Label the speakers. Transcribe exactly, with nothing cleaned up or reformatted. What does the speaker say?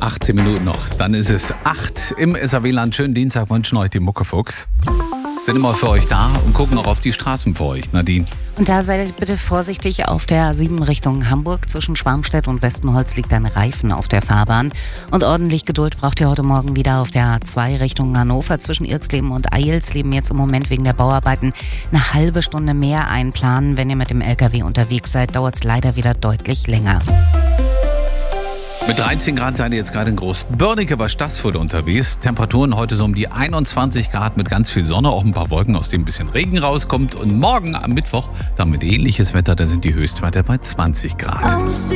Speaker 1: achtzehn Minuten noch, dann ist es acht im S A W-Land. Schönen Dienstag wünschen euch die Muckefuchs. Sind immer für euch da und gucken auch auf die Straßen für euch, Nadine.
Speaker 2: Und da seid bitte vorsichtig, auf der A sieben Richtung Hamburg zwischen Schwarmstedt und Westenholz liegt ein Reifen auf der Fahrbahn. Und ordentlich Geduld braucht ihr heute Morgen wieder auf der A zwei Richtung Hannover zwischen Irksleben und Eilsleben. Jetzt im Moment wegen der Bauarbeiten eine halbe Stunde mehr einplanen. Wenn ihr mit dem L K W unterwegs seid, dauert es leider wieder deutlich länger.
Speaker 1: Mit dreizehn Grad seid ihr jetzt gerade in Großbörnike bei Stassfurt unterwegs. Temperaturen heute so um die einundzwanzig Grad mit ganz viel Sonne, auch ein paar Wolken, aus denen ein bisschen Regen rauskommt. Und morgen am Mittwoch dann mit ähnliches Wetter, da sind die Höchstwerte bei zwanzig Grad.